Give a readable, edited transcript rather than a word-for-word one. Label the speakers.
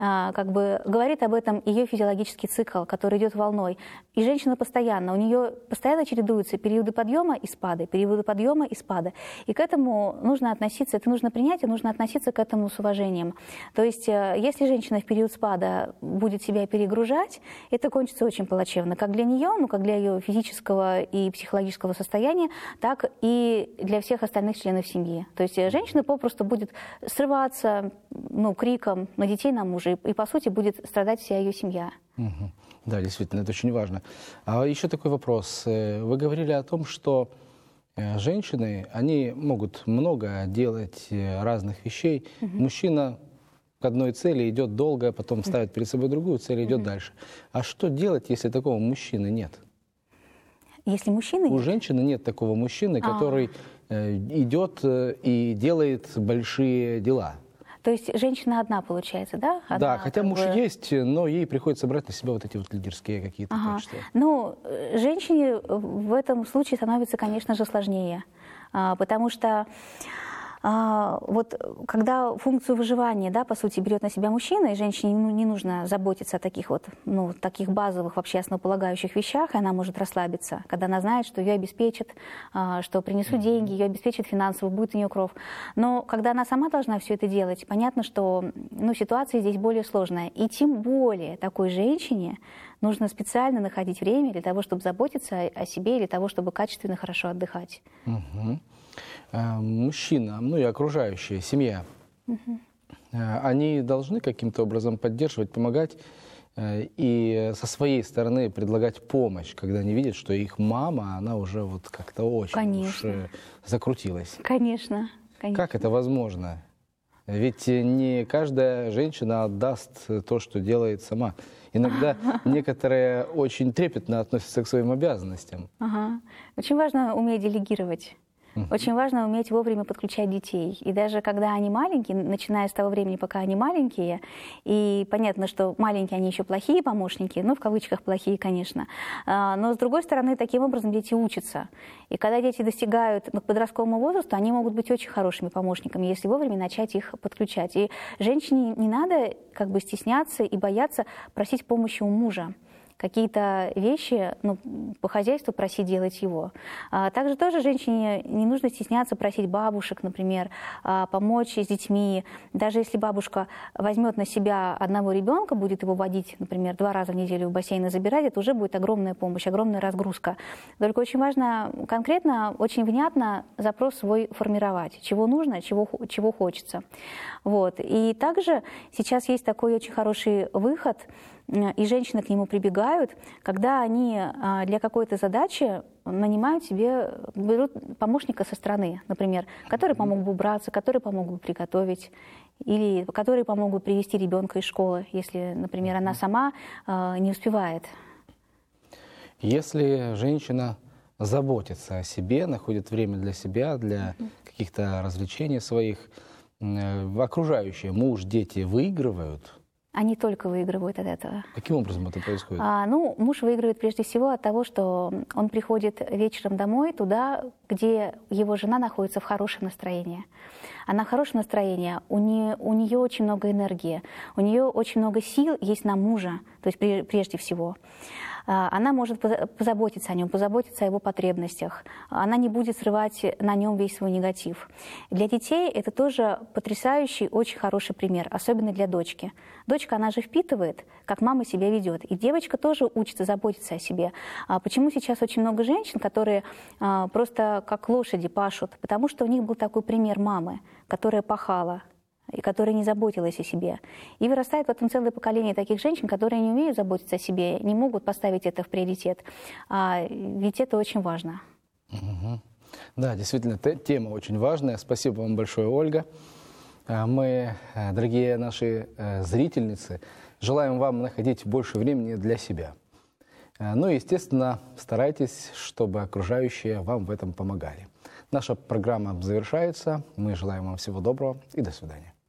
Speaker 1: как бы говорит об этом ее физиологический цикл, который идет волной. И женщина постоянно, у нее постоянно чередуются периоды подъема и спада, периоды подъема и спада. И к этому нужно относиться, это нужно принять, и нужно относиться к этому с уважением. То есть, если женщина в период спада будет себя перегружать, это кончится очень плачевно, как для нее, ну, как для ее физического и психологического состояния, так и для всех остальных членов семьи. То есть женщина попросту будет срываться, ну, криком на детей, на мужа, и по сути будет страдать вся ее семья.
Speaker 2: Угу. Да, действительно, это очень важно. А еще такой вопрос. Вы говорили о том, что женщины, они могут много делать разных вещей. Мужчина к одной цели идет долго, потом ставит перед собой другую цель и идет дальше. А что делать, если такого мужчины нет?
Speaker 1: Если мужчины
Speaker 2: У
Speaker 1: нет?
Speaker 2: женщины нет такого мужчины, который идет и делает большие дела.
Speaker 1: То есть женщина одна, получается, да? Одна,
Speaker 2: Да, хотя муж есть, но ей приходится брать на себя вот эти вот лидерские какие-то качества.
Speaker 1: Ну, женщине в этом случае становится, конечно же, сложнее, потому что вот когда функцию выживания, да, по сути, берет на себя мужчина, и женщине не нужно заботиться о таких вот, ну, таких базовых, вообще основополагающих вещах, и она может расслабиться, когда она знает, что ее обеспечат, что принесут деньги, ее обеспечат финансово, будет у нее кров. Но когда она сама должна все это делать, понятно, что, ну, ситуация здесь более сложная. И тем более такой женщине нужно специально находить время для того, чтобы заботиться о себе, или для того, чтобы качественно, хорошо отдыхать.
Speaker 2: Мужчина, ну и окружающая семья, они должны каким-то образом поддерживать, помогать и со своей стороны предлагать помощь, когда они видят, что их мама, она уже вот как-то очень уж закрутилась.
Speaker 1: Конечно, конечно.
Speaker 2: Как это возможно? Ведь не каждая женщина отдаст то, что делает сама. Иногда некоторые очень трепетно относятся к своим обязанностям.
Speaker 1: Очень важно уметь делегировать. Очень важно уметь вовремя подключать детей. И даже когда они маленькие, начиная с того времени, пока они маленькие, и понятно, что маленькие они еще плохие помощники, ну, в кавычках плохие, конечно, но с другой стороны, таким образом дети учатся. И когда дети достигают к подростковому возрасту, они могут быть очень хорошими помощниками, если вовремя начать их подключать. И женщине не надо как бы стесняться и бояться просить помощи у мужа. Какие-то вещи, ну, по хозяйству просить делать его. Также тоже женщине не нужно стесняться просить бабушек, например, помочь с детьми. Даже если бабушка возьмет на себя одного ребенка, будет его водить, например, 2 раза в неделю в бассейн и забирать, это уже будет огромная помощь, огромная разгрузка. Только очень важно конкретно, очень внятно запрос свой формировать, чего нужно, чего хочется. Вот. И также сейчас есть такой очень хороший выход, и женщины к нему прибегают, когда они для какой-то задачи нанимают себе, берут помощника со стороны, например, который помог бы убраться, который помог бы приготовить, или который помог бы привести ребенка из школы, если, например, она сама не успевает.
Speaker 2: Если женщина заботится о себе, находит время для себя, для каких-то развлечений своих, окружающие, муж, дети выигрывают?
Speaker 1: Они только выигрывают от этого.
Speaker 2: Каким образом это происходит?
Speaker 1: Ну, муж выигрывает прежде всего от того, что он приходит вечером домой, туда, где его жена находится в хорошем настроении. Она в хорошем настроении, у нее очень много энергии, у нее очень много сил есть на мужа, то есть прежде всего. Она может позаботиться о нем, позаботиться о его потребностях. Она не будет срывать на нем весь свой негатив. Для детей это тоже потрясающий, очень хороший пример, особенно для дочки. Дочка, она же впитывает, как мама себя ведет. И девочка тоже учится заботиться о себе. Почему сейчас очень много женщин, которые просто как лошади пашут? Потому что у них был такой пример мамы, которая пахала, и которая не заботилась о себе. И вырастает потом целое поколение таких женщин, которые не умеют заботиться о себе, не могут поставить это в приоритет. Ведь это очень важно.
Speaker 2: Да, действительно, тема очень важная. Спасибо вам большое, Ольга. Мы, дорогие наши зрительницы, желаем вам находить больше времени для себя. Ну и, естественно, старайтесь, чтобы окружающие вам в этом помогали. Наша программа завершается. Мы желаем вам всего доброго и до свидания.